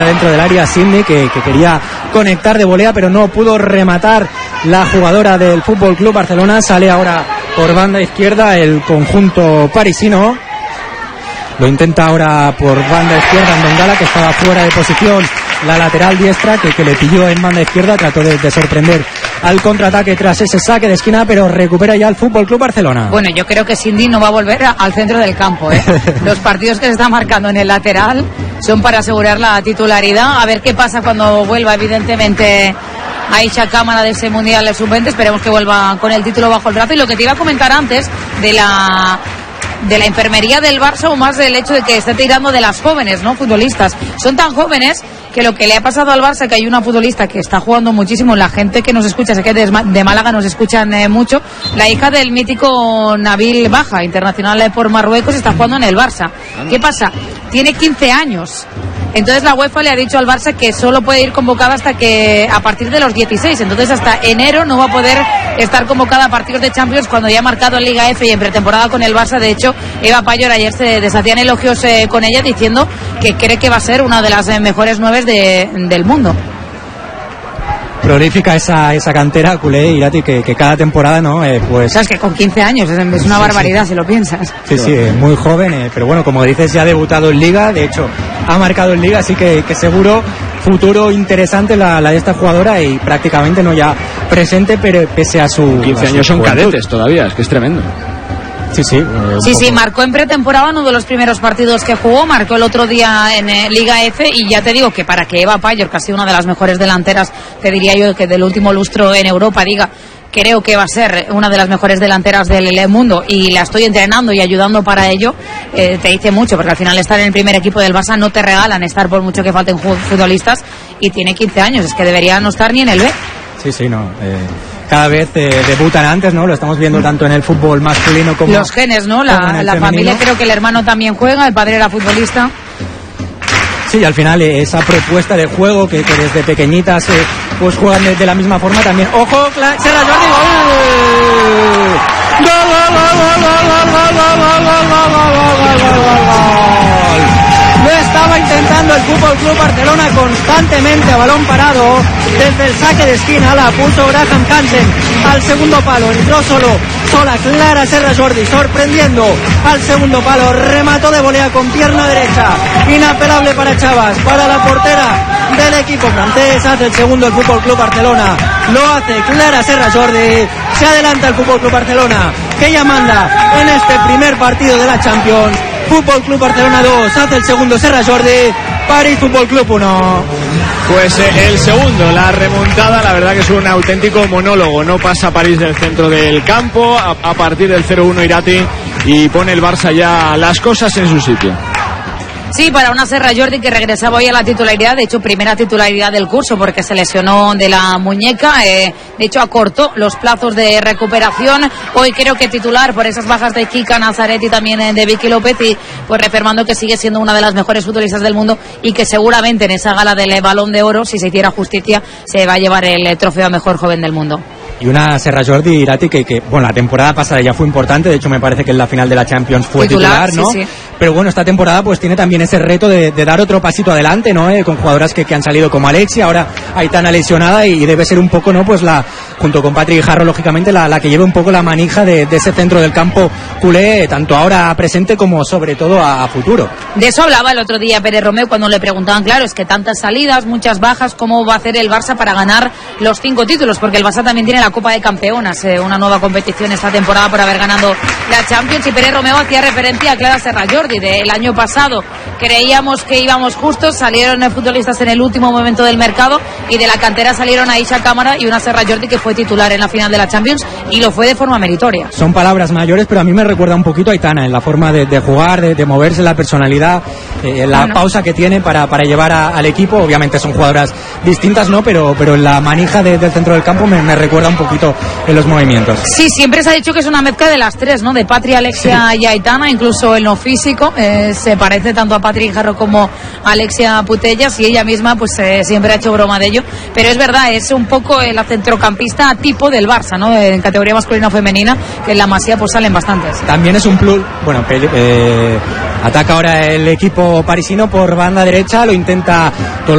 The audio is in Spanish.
dentro del área Sidney que quería conectar de volea pero no pudo rematar la jugadora del Fútbol Club Barcelona. Sale ahora por banda izquierda el conjunto parisino, lo intenta ahora por banda izquierda Ndongala, que estaba fuera de posición, la lateral diestra que le pilló en banda izquierda, trató de sorprender al contraataque tras ese saque de esquina, pero recupera ya el Fútbol Club Barcelona. Bueno, yo creo que Cindy no va a volver al centro del campo, Los partidos que se están marcando en el lateral son para asegurar la titularidad. A ver qué pasa cuando vuelva, evidentemente, Aisha Cámara de ese Mundial de Sub-20. Esperemos que vuelva con el título bajo el brazo. Y lo que te iba a comentar antes de la enfermería del Barça, o más del hecho de que esté tirando de las jóvenes, ¿no? Futbolistas. Son tan jóvenes que lo que le ha pasado al Barça, que hay una futbolista que está jugando muchísimo, la gente que nos escucha, sé que de Málaga nos escuchan mucho, la hija del mítico Nabil Baja, internacional por Marruecos, está jugando en el Barça. ¿Qué pasa? Tiene 15 años. Entonces la UEFA le ha dicho al Barça que solo puede ir convocada a partir de los 16. Entonces hasta enero no va a poder estar convocada a partidos de Champions, cuando ya ha marcado en Liga F y en pretemporada con el Barça. De hecho, Eva Payor ayer se deshacían elogios con ella, diciendo que cree que va a ser una de las mejores 9 del mundo. Prolífica esa cantera culé, Irati, que cada temporada, ¿no? Pues... Sabes que con 15 años es una barbaridad, si lo piensas. Sí, muy joven, pero bueno, como dices, ya ha debutado en Liga, de hecho ha marcado en Liga, así que seguro futuro interesante la de esta jugadora, y prácticamente no ya presente, pero pese a su 15 años son cadetes todavía, es que es tremendo. Sí, marcó en pretemporada uno de los primeros partidos que jugó, marcó el otro día en Liga F, y ya te digo que para que Eva Payor, casi una de las mejores delanteras, te diría yo, que del último lustro en Europa, diga creo que va a ser una de las mejores delanteras del mundo y la estoy entrenando y ayudando para ello, te dice mucho, porque al final estar en el primer equipo del Barça no te regalan estar, por mucho que falten futbolistas, y tiene 15 años, es que debería no estar ni en el B. Cada vez debutan antes, ¿no? Lo estamos viendo tanto en el fútbol masculino como los genes, ¿no? La familia, creo que el hermano también juega, el padre era futbolista. Sí, al final esa propuesta de juego que desde pequeñitas pues juegan de la misma forma también. ¡Ojo! ¡Serra Jordi! ¡Gol! Lo estaba intentando el Fútbol Club Barcelona constantemente a balón parado. Desde el saque de esquina la puso Graham Hansen al segundo palo. Entró sola Clara Serra Jordi, sorprendiendo al segundo palo. Remató de volea con pierna derecha. Inapelable para Chavas, para la portera del equipo francés. Hace el segundo el Fútbol Club Barcelona. Lo hace Clara Serra Jordi. Se adelanta el Fútbol Club Barcelona, que ya manda en este primer partido de la Champions. Fútbol Club Barcelona 2, hace el segundo Serra Jordi, París Fútbol Club 1. Pues el segundo, la remontada, la verdad que es un auténtico monólogo. No pasa París del centro del campo a partir del 0-1 Irati, y pone el Barça ya las cosas en su sitio. Sí, para una Serra Jordi que regresaba hoy a la titularidad, de hecho primera titularidad del curso porque se lesionó de la muñeca, de hecho acortó los plazos de recuperación, hoy creo que titular por esas bajas de Kika Nazaret y también de Vicky López, y pues reafirmando que sigue siendo una de las mejores futbolistas del mundo, y que seguramente en esa gala del Balón de Oro, si se hiciera justicia, se va a llevar el trofeo a mejor joven del mundo. Y una Serra Jordi, Irati, que bueno, la temporada pasada ya fue importante, de hecho me parece que en la final de la Champions fue titular, ¿no? Sí. Pero bueno, esta temporada pues tiene también ese reto de dar otro pasito adelante, ¿no? Con jugadoras que han salido como Alexia, ahora Aitana lesionada, y debe ser un poco, ¿no? Pues junto con Patri Guijarro, lógicamente, la que lleve un poco la manija de ese centro del campo culé, tanto ahora presente como sobre todo a futuro. De eso hablaba el otro día Pérez Romeu cuando le preguntaban, claro, es que tantas salidas, muchas bajas, ¿cómo va a hacer el Barça para ganar los 5 títulos? Porque el Barça también tiene la Copa de Campeonas, una nueva competición esta temporada por haber ganado la Champions, y Pérez Romeu hacía referencia a Clara Serra Jordi del año pasado. Creíamos que íbamos justos, salieron futbolistas en el último momento del mercado, y de la cantera salieron Aisha Cámara y una Serra Jordi que fue titular en la final de la Champions, y lo fue de forma meritoria. Son palabras mayores, pero a mí me recuerda un poquito a Aitana en la forma de jugar, de moverse, la personalidad, la pausa que tiene para llevar al equipo. Obviamente son jugadoras distintas, ¿no? Pero la manija del centro del campo me recuerda un poquito en los movimientos. Sí, siempre se ha dicho que es una mezcla de las tres, ¿no? De Patri, Alexia y Aitana, incluso en lo físico, se parece tanto a Patri Guijarro como a Alexia Putellas, y ella misma pues siempre ha hecho broma de ello, pero es verdad, es un poco la centrocampista tipo del Barça, ¿no? En categoría masculina o femenina, que en la Masía pues salen bastantes. También es un plus, bueno, ataca ahora el equipo parisino por banda derecha, lo intenta